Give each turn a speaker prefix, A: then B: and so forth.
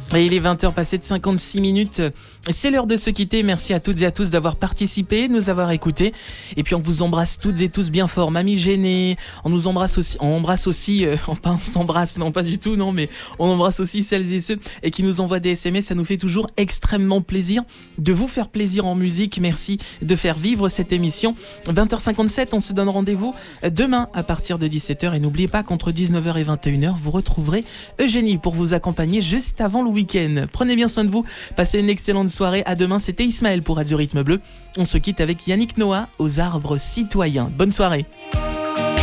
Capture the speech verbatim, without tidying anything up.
A: Et il est vingt heures passées de cinquante-six minutes. C'est l'heure de se quitter. Merci à toutes et à tous d'avoir participé, de nous avoir écoutés. Et puis on vous embrasse toutes et tous bien fort. Mamie Gênée, on nous embrasse aussi, on embrasse aussi, euh, enfin on s'embrasse, non pas du tout, non, mais on embrasse aussi celles et ceux et qui nous envoient des S M S. Ça nous fait toujours extrêmement plaisir de vous faire plaisir en musique. Merci de faire vivre cette émission. vingt heures cinquante-sept, on se donne rendez-vous demain à partir de dix-sept heures. Et n'oubliez pas qu'entre dix-neuf heures et vingt et une heures, vous retrouverez Eugénie pour vous accompagner juste avant le week-end. Prenez bien soin de vous, passez une excellente soirée. À demain, c'était Ismaël pour Radio Rythme Bleu. On se quitte avec Yannick Noah aux arbres citoyens. Bonne soirée.